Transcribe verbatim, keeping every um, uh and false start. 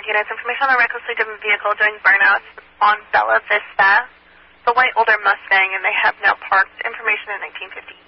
units. Information on a recklessly driven vehicle during burnouts on Bella Vista. The white older Mustang, and they have now parked. Information in nineteen fifty.